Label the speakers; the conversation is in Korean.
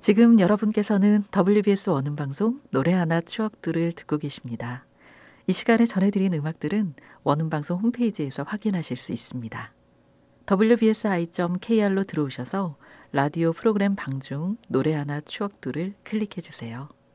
Speaker 1: 지금 여러분께서는 WBS 원음방송 노래 하나 추억들을 듣고 계십니다. 이 시간에 전해드린 음악들은 원음방송 홈페이지에서 확인하실 수 있습니다. wbsi.kr로 들어오셔서 라디오 프로그램 방중 노래 하나 추억들을 클릭해 주세요.